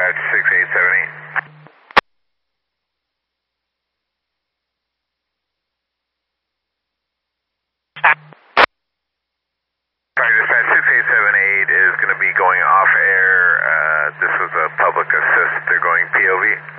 dispatch 6878. Sorry, dispatch 6878 is going to be going off air. This was a public assist. They're going POV.